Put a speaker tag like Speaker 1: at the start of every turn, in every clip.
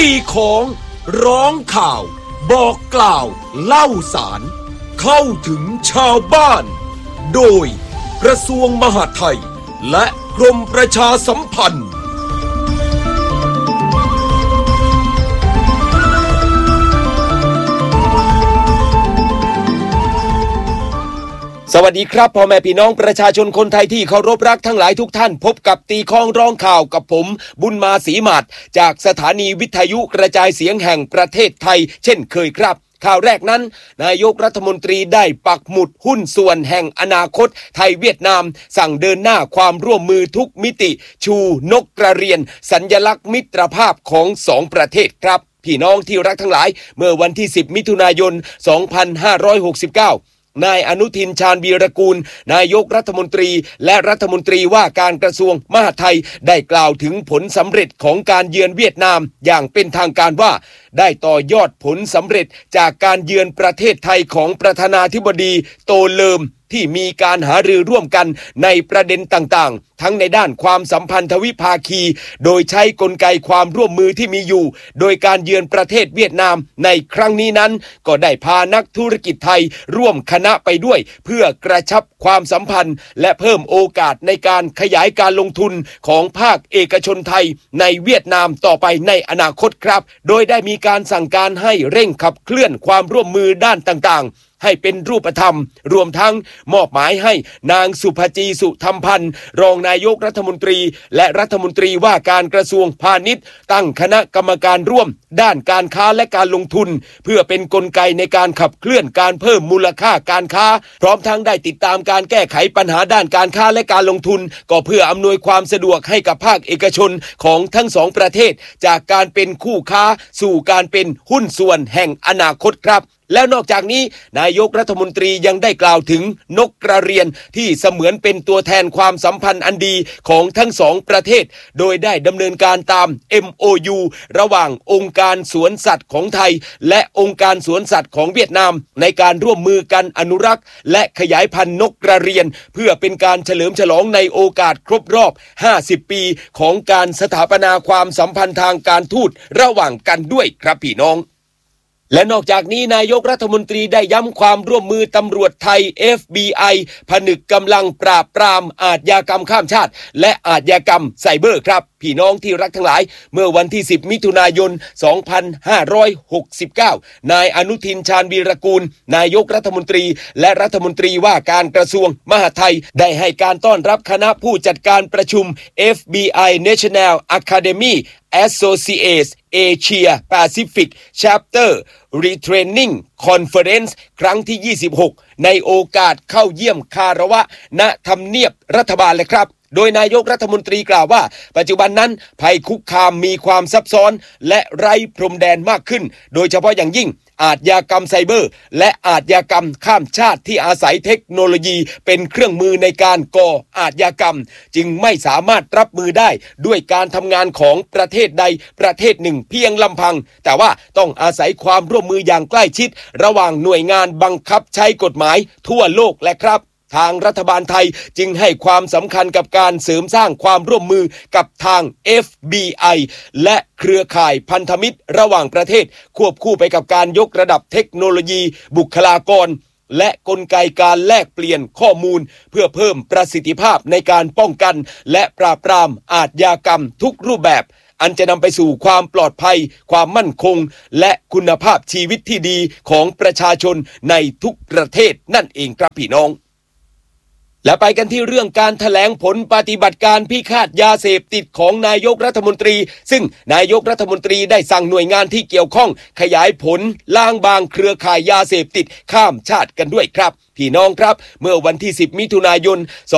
Speaker 1: ตีของร้องข่าวบอกกล่าวเล่าสารเข้าถึงชาวบ้านโดยกระทรวงมหาดไทยและกรมประชาสัมพันธ์สวัสดีครับพ่อแม่พี่น้องประชาชนคนไทยที่เคารพรักทั้งหลายทุกท่านพบกับตีคองร้องข่าวกับผมบุญมาศรีหมาดจากสถานีวิทยุกระจายเสียงแห่งประเทศไทยเช่นเคยครับข่าวแรกนั้นนายกรัฐมนตรีได้ปักหมุดหุ้นส่วนแห่งอนาคตไทยเวียดนามสั่งเดินหน้าความร่วมมือทุกมิติชูนกกระเรียนสัญลักษณ์มิตรภาพของสองประเทศครับพี่น้องที่รักทั้งหลายเมื่อวันที่10มิถุนายน2569นายอนุทินชาญวีรกูลนายกรัฐมนตรีและรัฐมนตรีว่าการกระทรวงมหาดไทยได้กล่าวถึงผลสำเร็จของการเยือนเวียดนามอย่างเป็นทางการว่าได้ต่อยอดผลสำเร็จจากการเยือนประเทศไทยของประธานาธิบดีโตเลิมที่มีการหารือร่วมกันในประเด็นต่างๆทั้งในด้านความสัมพันธวิภาคีโดยใช้กลไกความร่วมมือที่มีอยู่โดยการเยือนประเทศเวียดนามในครั้งนี้นั้นก็ได้พานักธุรกิจไทยร่วมคณะไปด้วยเพื่อกระชับความสัมพันธ์และเพิ่มโอกาสในการขยายการลงทุนของภาคเอกชนไทยในเวียดนามต่อไปในอนาคตครับโดยได้มีการสั่งการให้เร่งขับเคลื่อนความร่วมมือด้านต่างๆให้เป็นรูปธรรมรวมทั้งมอบหมายให้นางสุภจีสุธรรมพันธ์รองนายกรัฐมนตรีและรัฐมนตรีว่าการกระทรวงพาณิชย์ตั้งคณะกรรมการร่วมด้านการค้าและการลงทุนเพื่อเป็นกลไกในการขับเคลื่อนการเพิ่มมูลค่าการค้าพร้อมทั้งได้ติดตามการแก้ไขปัญหาด้านการค้าและการลงทุนก็เพื่ออำนวยความสะดวกให้กับภาคเอกชนของทั้งสองประเทศจากการเป็นคู่ค้าสู่การเป็นหุ้นส่วนแห่งอนาคตครับแล้วนอกจากนี้นายกรัฐมนตรียังได้กล่าวถึงนกกระเรียนที่เสมือนเป็นตัวแทนความสัมพันธ์อันดีของทั้งสองประเทศโดยได้ดำเนินการตาม MOU ระหว่างองค์การสวนสัตว์ของไทยและองค์การสวนสัตว์ของเวียดนามในการร่วมมือกันอนุรักษ์และขยายพันธุ์นกกระเรียนเพื่อเป็นการเฉลิมฉลองในโอกาสครบรอบ50ปีของการสถาปนาความสัมพันธ์ทางการทูตระหว่างกันด้วยครับพี่น้องและนอกจากนี้นายกรัฐมนตรีได้ย้ำความร่วมมือตำรวจไทย FBI ผนึกกำลังปราบปรามอาชญากรรมข้ามชาติและอาชญากรรมไซเบอร์ครับพี่น้องที่รักทั้งหลายเมื่อวันที่10มิถุนายน2569นายอนุทินชาญวีรกูลนายกรัฐมนตรีและรัฐมนตรีว่าการกระทรวงมหาดไทยได้ให้การต้อนรับคณะผู้จัดการประชุม FBI National Academy Associates Asia Pacific Chapter Retraining Conference ครั้งที่26ในโอกาสเข้าเยี่ยมคารวะณทำเนียบรัฐบาลเลยครับโดยนายกรัฐมนตรีกล่าวว่าปัจจุบันนั้นภัยคุกคามมีความซับซ้อนและไร้พรมแดนมากขึ้นโดยเฉพาะอย่างยิ่งอาชญากรรมไซเบอร์และอาชญากรรมข้ามชาติที่อาศัยเทคโนโลยีเป็นเครื่องมือในการก่ออาชญากรรมจึงไม่สามารถรับมือได้ด้วยการทำงานของประเทศใดประเทศหนึ่งเพียงลำพังแต่ว่าต้องอาศัยความร่วมมืออย่างใกล้ชิดระหว่างหน่วยงานบังคับใช้กฎหมายทั่วโลกและครับทางรัฐบาลไทยจึงให้ความสำคัญกับการเสริมสร้างความร่วมมือกับทาง FBI และเครือข่ายพันธมิตรระหว่างประเทศควบคู่ไปกับการยกระดับเทคโนโลยีบุคลากรและกลไกการแลกเปลี่ยนข้อมูลเพื่อเพิ่มประสิทธิภาพในการป้องกันและปราบปรามอาชญากรรมทุกรูปแบบอันจะนำไปสู่ความปลอดภัยความมั่นคงและคุณภาพชีวิตที่ดีของประชาชนในทุกประเทศนั่นเองครับพี่น้องและไปกันที่เรื่องการแถลงผลปฏิบัติการพิฆาตยาเสพติดของนายกรัฐมนตรีซึ่งนายกรัฐมนตรีได้สั่งหน่วยงานที่เกี่ยวข้องขยายผลล้างบางเครือข่ายยาเสพติดข้ามชาติกันด้วยครับพี่น้องครับเมื่อวันที่10มิถุนายน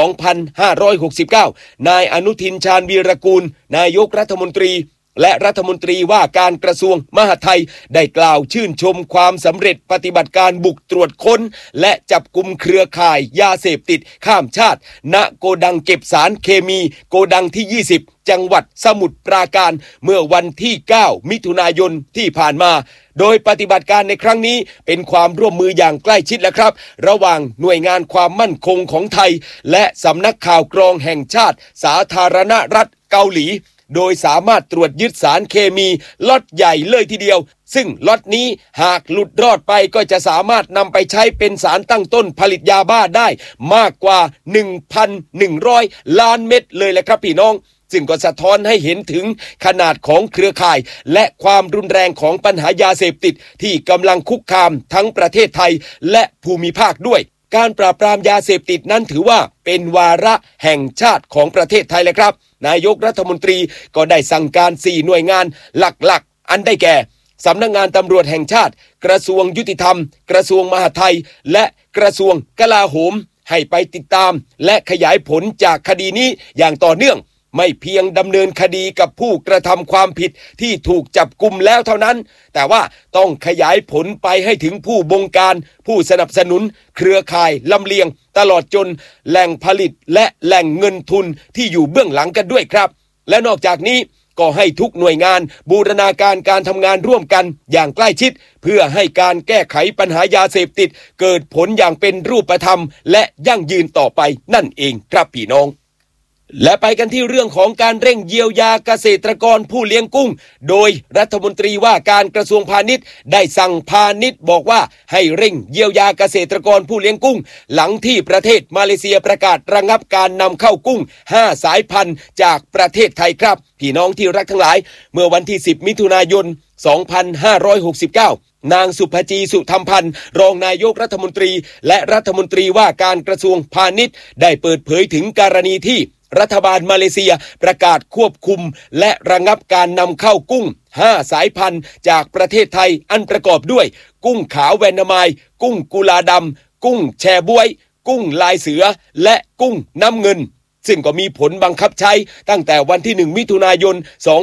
Speaker 1: 2569นายอนุทินชาญวีรกูลนายกรัฐมนตรีและรัฐมนตรีว่าการกระทรวงมหาดไทยได้กล่าวชื่นชมความสำเร็จปฏิบัติการบุกตรวจค้นและจับกุมเครือข่ายยาเสพติดข้ามชาติณโกดังเก็บสารเคมีโกดังที่20จังหวัดสมุทรปราการเมื่อวันที่9มิถุนายนที่ผ่านมาโดยปฏิบัติการในครั้งนี้เป็นความร่วมมืออย่างใกล้ชิดและครับระหว่างหน่วยงานความมั่นคงของไทยและสำนักข่าวกรองแห่งชาติสาธารณรัฐเกาหลีโดยสามารถตรวจยึดสารเคมีล็อตใหญ่เลยทีเดียวซึ่งล็อตนี้หากหลุดรอดไปก็จะสามารถนำไปใช้เป็นสารตั้งต้นผลิตยาบ้าได้มากกว่า 1,100 ล้านเม็ดเลยแหละครับพี่น้องซึ่งก็สะท้อนให้เห็นถึงขนาดของเครือข่ายและความรุนแรงของปัญหายาเสพติดที่กำลังคุกคามทั้งประเทศไทยและภูมิภาคด้วยการปราบปรามยาเสพติดนั้นถือว่าเป็นวาระแห่งชาติของประเทศไทยเลยครับนายกรัฐมนตรีก็ได้สั่งการ4หน่วยงานหลักๆอันได้แก่สำนักงานตำรวจแห่งชาติกระทรวงยุติธรรมกระทรวงมหาดไทยและกระทรวงกลาโหมให้ไปติดตามและขยายผลจากคดีนี้อย่างต่อเนื่องไม่เพียงดำเนินคดีกับผู้กระทำความผิดที่ถูกจับกุมแล้วเท่านั้นแต่ว่าต้องขยายผลไปให้ถึงผู้บงการผู้สนับสนุนเครือข่ายลำเลียงตลอดจนแหล่งผลิตและแหล่งเงินทุนที่อยู่เบื้องหลังกันด้วยครับและนอกจากนี้ก็ให้ทุกหน่วยงานบูรณาการการทำงานร่วมกันอย่างใกล้ชิดเพื่อให้การแก้ไขปัญหายาเสพติดเกิดผลอย่างเป็นรูปธรรมและยั่งยืนต่อไปนั่นเองครับพี่น้องและไปกันที่เรื่องของการเร่งเยียวยาเกษตรกรผู้เลี้ยงกุ้งโดยรัฐมนตรีว่าการกระทรวงพาณิชย์ได้สั่งพาณิชย์บอกว่าให้เร่งเยียวยาเกษตรกรผู้เลี้ยงกุ้งหลังที่ประเทศมาเลเซียประกาศระงับการนำเข้ากุ้ง5สายพันธุ์จากประเทศไทยครับพี่น้องที่รักทั้งหลายเมื่อวันที่10มิถุนายน2569นางสุภจีสุธรรมพันธ์รองนายกรัฐมนตรีและรัฐมนตรีว่าการกระทรวงพาณิชย์ได้เปิดเผยถึงกรณีที่รัฐบาลมาเลเซียประกาศควบคุมและระงับการนำเข้ากุ้ง5สายพันธุ์จากประเทศไทยอันประกอบด้วยกุ้งขาวแวนามายกุ้งกุลาดำกุ้งแชบวยกุ้งลายเสือและกุ้งน้ำเงินซึ่งก็มีผลบังคับใช้ตั้งแต่วันที่1มิถุนายน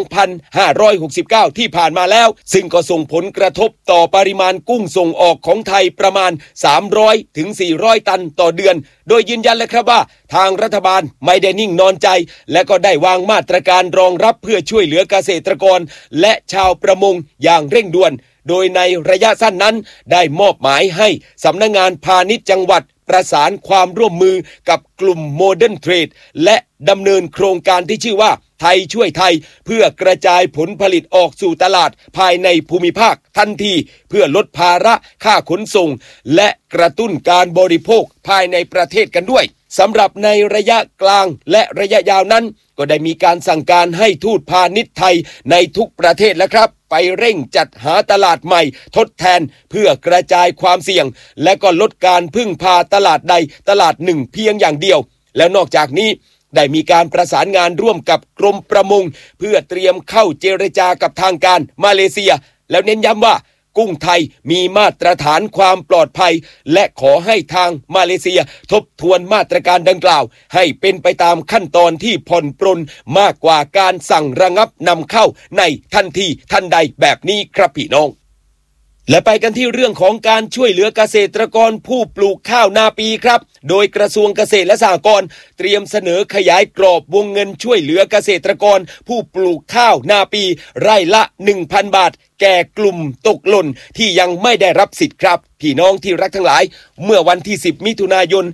Speaker 1: 2569ที่ผ่านมาแล้วซึ่งก็ส่งผลกระทบต่อปริมาณกุ้งส่งออกของไทยประมาณ300ถึง400ตันต่อเดือนโดยยืนยันเลยครับว่าทางรัฐบาลไม่ได้นิ่งนอนใจและก็ได้วางมาตรการรองรับเพื่อช่วยเหลือเกษตรกรและชาวประมงอย่างเร่งด่วนโดยในระยะสั้นนั้นได้มอบหมายให้สำนักงานพาณิชย์จังหวัดประสานความร่วมมือกับกลุ่มโมเดิร์นเทรดและดำเนินโครงการที่ชื่อว่าไทยช่วยไทยเพื่อกระจายผลผลิตออกสู่ตลาดภายในภูมิภาคทันทีเพื่อลดภาระค่าขนส่งและกระตุ้นการบริโภคภายในประเทศกันด้วยสำหรับในระยะกลางและระยะยาวนั้นก็ได้มีการสั่งการให้ทูตพาณิชย์ไทยในทุกประเทศแล้วครับไปเร่งจัดหาตลาดใหม่ทดแทนเพื่อกระจายความเสี่ยงและก็ลดการพึ่งพาตลาดใดตลาดหนึ่งเพียงอย่างเดียวแล้วนอกจากนี้ได้มีการประสานงานร่วมกับกรมประมงเพื่อเตรียมเข้าเจรจากับทางการมาเลเซียแล้วเน้นย้ำว่ากุ้งไทยมีมาตรฐานความปลอดภัยและขอให้ทางมาเลเซียทบทวนมาตรการดังกล่าวให้เป็นไปตามขั้นตอนที่ผ่อนปรนมากกว่าการสั่งระงับนำเข้าในทันทีทันใดแบบนี้ครับพี่น้องและไปกันที่เรื่องของการช่วยเหลือเกษตรกรผู้ปลูกข้าวนาปีครับโดยกระทรวงเกษตรและสหกรณ์เตรียมเสนอขยายกรอบวงเงินช่วยเหลือเกษตรกรผู้ปลูกข้าวนาปีไร่ละ 1,000 บาทแก่กลุ่มตกหล่นที่ยังไม่ได้รับสิทธิ์ครับพี่น้องที่รักทั้งหลายเมื่อวันที่10มิถุนายน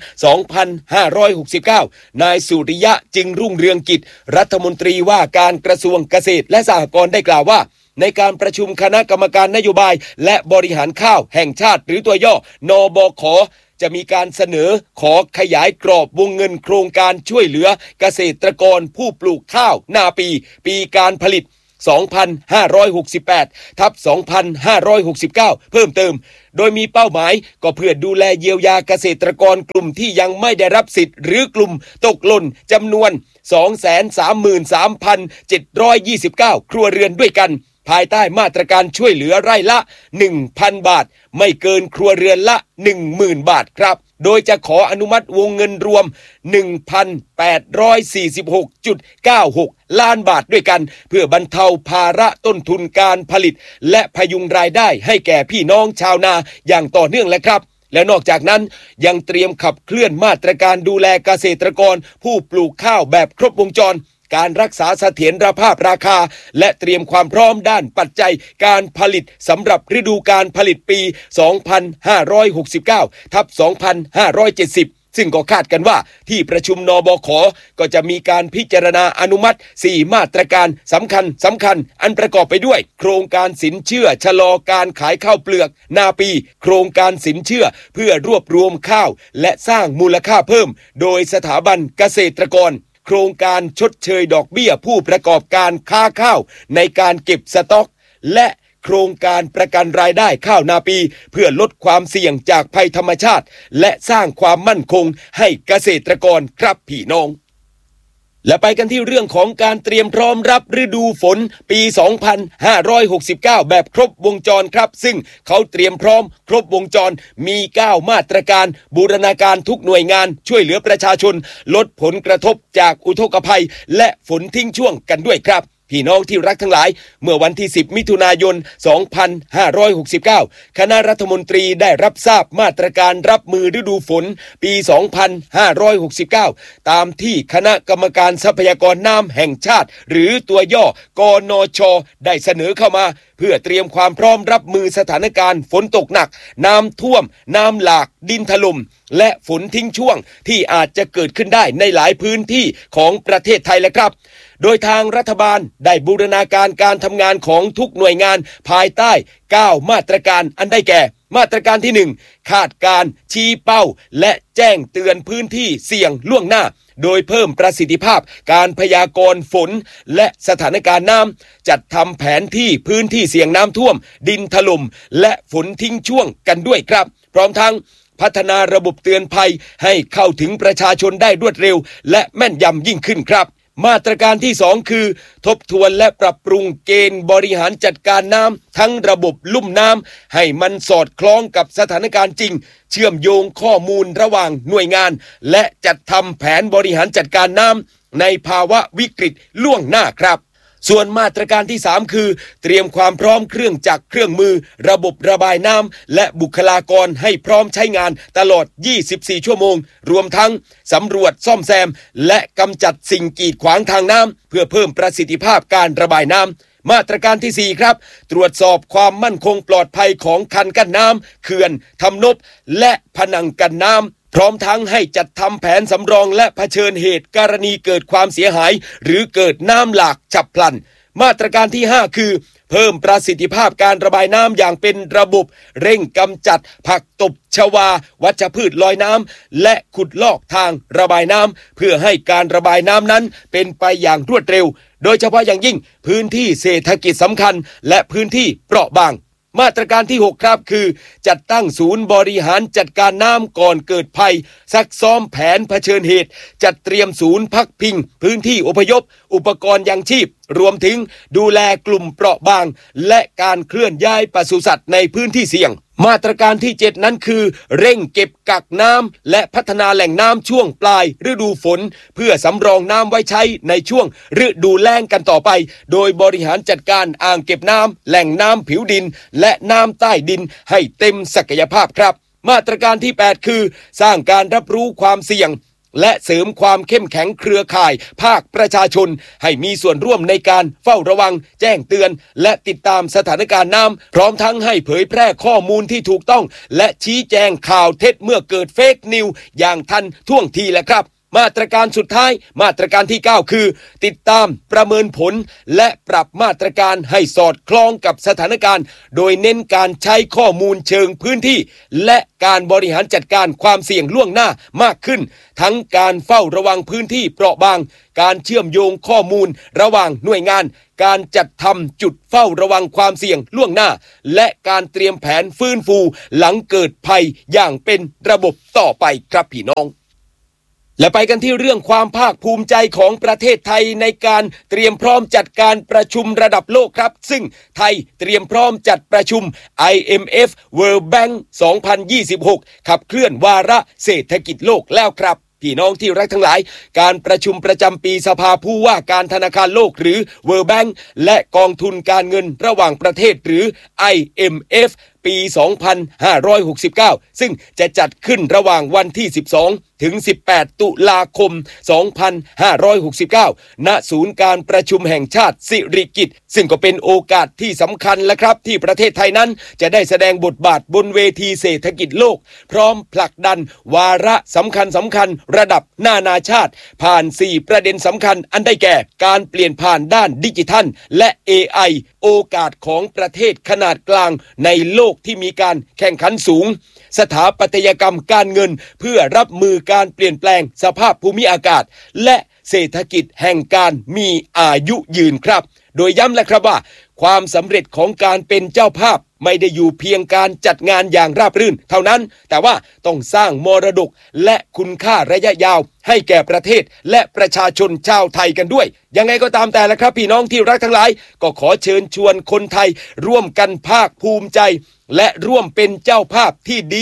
Speaker 1: 2569นายสุริยะจึงรุ่งเรืองกิจรัฐมนตรีว่าการกระทรวงเกษตรและสหกรณ์ได้กล่าวว่าในการประชุมคณะกรรมการนโยบายและบริหารข้าวแห่งชาติหรือตัวย่อนบข.จะมีการเสนอขอขยายกรอบวงเงินโครงการช่วยเหลือเกษตรกรผู้ปลูกข้าวนาปีการผลิต2568/2569เพิ่มเติมโดยมีเป้าหมายก็เพื่อดูแลเยียวยาเกษตรกรกลุ่มที่ยังไม่ได้รับสิทธิ์หรือกลุ่มตกหล่นจำนวน 233,729 ครัวเรือนด้วยกันภายใต้มาตรการช่วยเหลือไร่ละ 1,000 บาทไม่เกินครัวเรือนละ 10,000 บาทครับโดยจะขออนุมัติวงเงินรวม 1,846.96 ล้านบาทด้วยกันเพื่อบรรเทาภาระต้นทุนการผลิตและพยุงรายได้ให้แก่พี่น้องชาวนาอย่างต่อเนื่องและครับและนอกจากนั้นยังเตรียมขับเคลื่อนมาตรการดูแลเกษตรกรผู้ปลูกข้าวแบบครบวงจรการรักษาเสถียรภาพราคาและเตรียมความพร้อมด้านปัจจัยการผลิตสำหรับฤดูการผลิตปี 2569/2570 ซึ่งก็คาดกันว่าที่ประชุมนบข.ก็จะมีการพิจารณาอนุมัติ4มาตรการสำคัญอันประกอบไปด้วยโครงการสินเชื่อชะลอการขายข้าวเปลือกนาปีโครงการสินเชื่อเพื่อรวบรวมข้าวและสร้างมูลค่าเพิ่มโดยสถาบันเกษตรกรโครงการชดเชยดอกเบี้ยผู้ประกอบการค้าข้าวในการเก็บสต๊อกและโครงการประกันรายได้ข้าวนาปีเพื่อลดความเสี่ยงจากภัยธรรมชาติและสร้างความมั่นคงให้เกษตรกรครับพี่น้องและไปกันที่เรื่องของการเตรียมพร้อมรับฤดูฝนปี 2569 แบบครบวงจรครับซึ่งเขาเตรียมพร้อมครบวงจรมี9มาตรการบูรณาการทุกหน่วยงานช่วยเหลือประชาชนลดผลกระทบจากอุทกภัยและฝนทิ้งช่วงกันด้วยครับพี่น้องที่รักทั้งหลายเมื่อวันที่10มิถุนายน2569คณะรัฐมนตรีได้รับทราบมาตรการรับมือฤดูฝนปี2569ตามที่คณะกรรมการทรัพยากรน้ำแห่งชาติหรือตัวย่อกนช.ได้เสนอเข้ามาเพื่อเตรียมความพร้อมรับมือสถานการณ์ฝนตกหนักน้ำท่วมน้ำหลากดินถล่มและฝนทิ้งช่วงที่อาจจะเกิดขึ้นได้ในหลายพื้นที่ของประเทศไทยและครับโดยทางรัฐบาลได้บูรณาการการทำงานของทุกหน่วยงานภายใต้9มาตรการอันได้แก่มาตรการที่1คาดการณ์ชี้เป้าและแจ้งเตือนพื้นที่เสี่ยงล่วงหน้าโดยเพิ่มประสิทธิภาพการพยากรณ์ฝนและสถานการณ์น้ำจัดทำแผนที่พื้นที่เสี่ยงน้ำท่วมดินถล่มและฝนทิ้งช่วงกันด้วยครับพร้อมทั้งพัฒนาระบบเตือนภัยให้เข้าถึงประชาชนได้รวดเร็วและแม่นยำยิ่งขึ้นครับมาตรการที่2คือทบทวนและปรับปรุงเกณฑ์บริหารจัดการน้ำทั้งระบบลุ่มน้ำให้มันสอดคล้องกับสถานการณ์จริงเชื่อมโยงข้อมูลระหว่างหน่วยงานและจัดทำแผนบริหารจัดการน้ำในภาวะวิกฤตล่วงหน้าครับส่วนมาตรการที่3คือเตรียมความพร้อมเครื่องจักรเครื่องมือระบบระบายน้ำและบุคลากรให้พร้อมใช้งานตลอด24ชั่วโมงรวมทั้งสำรวจซ่อมแซมและกำจัดสิ่งกีดขวางทางน้ำเพื่อเพิ่มประสิทธิภาพการระบายน้ำมาตรการที่4ครับตรวจสอบความมั่นคงปลอดภัยของคันกั้นน้ำเขื่อนทำนบและผนังกั้นน้ำพร้อมทั้งให้จัดทำแผนสำรองและเผชิญเหตุกรณีเกิดความเสียหายหรือเกิดน้ำหลากฉับพลันมาตรการที่5คือเพิ่มประสิทธิภาพการระบายน้ำอย่างเป็นระบบเร่งกำจัดผักตบชวาวัชพืชลอยน้ำและขุดลอกทางระบายน้ำเพื่อให้การระบายน้ำนั้นเป็นไปอย่างรวดเร็วโดยเฉพาะอย่างยิ่งพื้นที่เศรษฐกิจสำคัญและพื้นที่เปราะบางมาตรการที่6ครับคือจัดตั้งศูนย์บริหารจัดการน้ำก่อนเกิดภัยซักซ้อมแผนเผชิญเหตุจัดเตรียมศูนย์พักพิงพื้นที่อพยพอุปกรณ์ยังชีพรวมถึงดูแลกลุ่มเปราะบางและการเคลื่อนย้ายปศุสัตว์ในพื้นที่เสี่ยงมาตรการที่7นั้นคือเร่งเก็บกักน้ำและพัฒนาแหล่งน้ำช่วงปลายฤดูฝนเพื่อสำรองน้ำไว้ใช้ในช่วงฤดูแล้งกันต่อไปโดยบริหารจัดการอ่างเก็บน้ำแหล่งน้ำผิวดินและน้ำใต้ดินให้เต็มศักยภาพครับมาตรการที่8คือสร้างการรับรู้ความเสี่ยงและเสริมความเข้มแข็งเครือข่ายภาคประชาชนให้มีส่วนร่วมในการเฝ้าระวังแจ้งเตือนและติดตามสถานการณ์น้ำพร้อมทั้งให้เผยแพร่ข้อมูลที่ถูกต้องและชี้แจงข่าวเท็จเมื่อเกิดเฟกนิวส์อย่างทันท่วงทีแหละครับมาตรการสุดท้ายมาตรการที่9คือติดตามประเมินผลและปรับมาตรการให้สอดคล้องกับสถานการณ์โดยเน้นการใช้ข้อมูลเชิงพื้นที่และการบริหารจัดการความเสี่ยงล่วงหน้ามากขึ้นทั้งการเฝ้าระวังพื้นที่เปราะบางการเชื่อมโยงข้อมูลระหว่างหน่วยงานการจัดทำจุดเฝ้าระวังความเสี่ยงล่วงหน้าและการเตรียมแผนฟื้นฟูหลังเกิดภัยอย่างเป็นระบบต่อไปครับพี่น้องและไปกันที่เรื่องความภาคภูมิใจของประเทศไทยในการเตรียมพร้อมจัดการประชุมระดับโลกครับซึ่งไทยเตรียมพร้อมจัดประชุม IMF World Bank 2026 ขับเคลื่อนวาระเศรษฐกิจโลกแล้วครับพี่น้องที่รักทั้งหลายการประชุมประจำปีสภาผู้ว่าการธนาคารโลกหรือ World Bank และกองทุนการเงินระหว่างประเทศหรือ IMF ปี 2569 ซึ่งจะจัดขึ้นระหว่างวันที่ 12 ถึง 18 ตุลาคม 2569 ณ ศูนย์การประชุมแห่งชาติสิริกิติ์ซึ่งก็เป็นโอกาสที่สำคัญและครับที่ประเทศไทยนั้นจะได้แสดงบทบาทบนเวทีเศรษฐกิจโลกพร้อมผลักดันวาระสำคัญระดับนานาชาติผ่าน 4 ประเด็นสำคัญอันได้แก่การเปลี่ยนผ่านด้านดิจิทัลและ AI โอกาสของประเทศขนาดกลางในโลกที่มีการแข่งขันสูงสถาปัตยกรรมการเงินเพื่อรับมือการเปลี่ยนแปลงสภาพภูมิอากาศและเศรษฐกิจแห่งการมีอายุยืนครับโดยย้ำแล้วครับว่าความสำเร็จของการเป็นเจ้าภาพไม่ได้อยู่เพียงการจัดงานอย่างราบรื่นเท่านั้นแต่ว่าต้องสร้างมรดกและคุณค่าระยะยาวให้แก่ประเทศและประชาชนชาวไทยกันด้วยยังไงก็ตามแต่ละครับพี่น้องที่รักทั้งหลายก็ขอเชิญชวนคนไทยร่วมกันภาคภูมิใจและร่วมเป็นเจ้าภาพที่ดี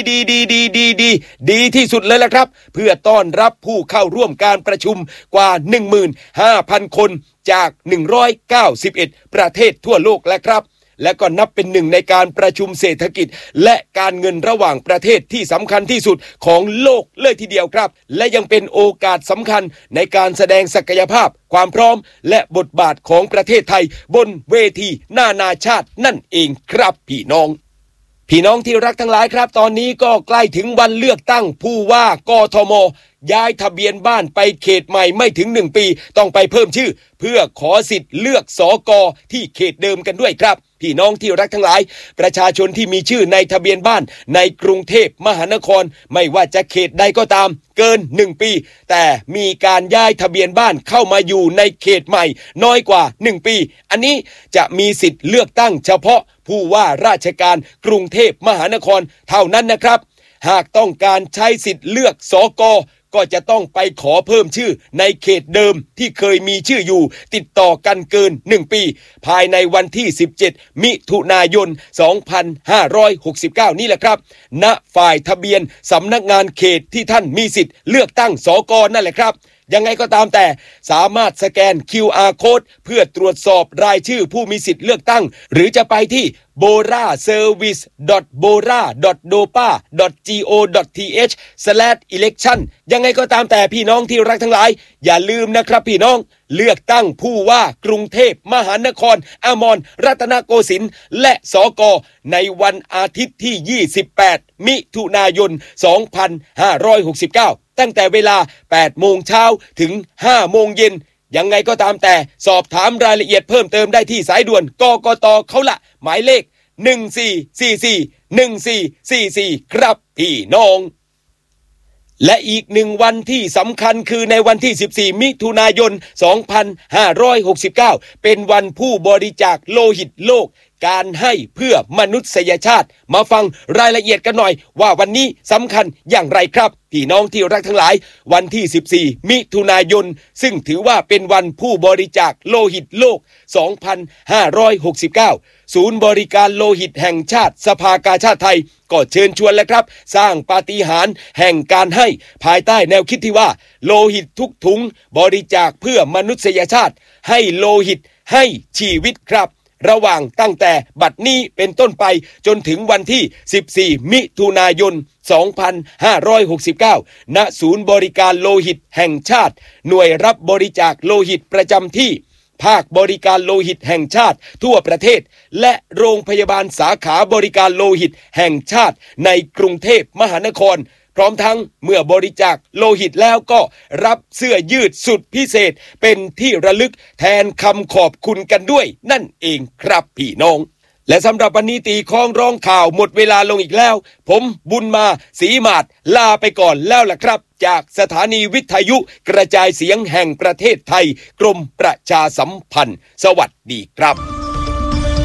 Speaker 1: ที่สุดเลยละครับเพื่อต้อนรับผู้เข้าร่วมการประชุมกว่า 15,000 คนจาก191ประเทศทั่วโลกและครับและก็นับเป็นหนึ่งในการประชุมเศรษฐกิจและการเงินระหว่างประเทศที่สำคัญที่สุดของโลกเลยทีเดียวครับและยังเป็นโอกาสสำคัญในการแสดงศักยภาพความพร้อมและบทบาทของประเทศไทยบนเวทีนานาชาตินั่นเองครับพี่น้องที่รักทั้งหลายครับตอนนี้ก็ใกล้ถึงวันเลือกตั้งผู้ว่ากทม.ย้ายทะเบียนบ้านไปเขตใหม่ไม่ถึง1 ปีต้องไปเพิ่มชื่อเพื่อขอสิทธิ์เลือกสก.ที่เขตเดิมกันด้วยครับพี่น้องที่รักทั้งหลายประชาชนที่มีชื่อในทะเบียนบ้านในกรุงเทพมหานครไม่ว่าจะเขตใดก็ตามเกิน1 ปีแต่มีการย้ายทะเบียนบ้านเข้ามาอยู่ในเขตใหม่น้อยกว่า1 ปีอันนี้จะมีสิทธิ์เลือกตั้งเฉพาะผู้ว่าราชการกรุงเทพมหานครเท่านั้นนะครับหากต้องการใช้สิทธิ์เลือกสก.ก็จะต้องไปขอเพิ่มชื่อในเขตเดิมที่เคยมีชื่ออยู่ติดต่อกันเกิน1 ปีภายในวันที่17 มิถุนายน 2569 นี่แหละครับณฝ่ายทะเบียนสำนักงานเขตที่ท่านมีสิทธิ์เลือกตั้งสก.นั่นแหละครับยังไงก็ตามแต่สามารถสแกน QR Code เพื่อตรวจสอบรายชื่อผู้มีสิทธิ์เลือกตั้งหรือจะไปที่ boraservice.bora.dopa.go.th/election ยังไงก็ตามแต่พี่น้องที่รักทั้งหลายอย่าลืมนะครับพี่น้องเลือกตั้งผู้ว่ากรุงเทพมหานครอมรรัตนโกสินทร์และสก.ในวันอาทิตย์ที่ 28 มิถุนายน 2569ตั้งแต่เวลา 8 โมงเช้าถึง 5 โมงเย็นยังไงก็ตามแต่สอบถามรายละเอียดเพิ่มเติมได้ที่สายด่วนกกต.เขาละหมายเลข1444ครับพี่น้องและอีก1 วันที่สำคัญคือในวันที่14 มิถุนายน 2569เป็นวันผู้บริจาคโลหิตโลกการให้เพื่อมนุษยชาติมาฟังรายละเอียดกันหน่อยว่าวันนี้สำคัญอย่างไรครับพี่น้องที่รักทั้งหลายวันที่14 มิถุนายนซึ่งถือว่าเป็นวันผู้บริจาคโลหิตโลก 2569 ศูนย์บริการโลหิตแห่งชาติสภากาชาติไทยก็เชิญชวนแล้วครับสร้างปาฏิหาริย์แห่งการให้ภายใต้แนวคิดที่ว่าโลหิตทุกถุงบริจาคเพื่อมนุษยชาติให้โลหิตให้ชีวิตครับระหว่างตั้งแต่บัดนี้เป็นต้นไปจนถึงวันที่14 มิถุนายน 2569 ณ ศูนย์บริการโลหิตแห่งชาติหน่วยรับบริจาคโลหิตประจำที่ภาคบริการโลหิตแห่งชาติทั่วประเทศและโรงพยาบาลสาขาบริการโลหิตแห่งชาติในกรุงเทพมหานครพร้อมทั้งเมื่อบริจาคโลหิตแล้วก็รับเสื้อยืดสุดพิเศษเป็นที่ระลึกแทนคำขอบคุณกันด้วยนั่นเองครับพี่น้องและสำหรับวันนี้ตีคล้องร้องข่าวหมดเวลาลงอีกแล้วผมบุญมาศรีมาศลาไปก่อนแล้วล่ะครับจากสถานีวิทยุกระจายเสียงแห่งประเทศไทยกรมประชาสัมพันธ์สวัสดีครับ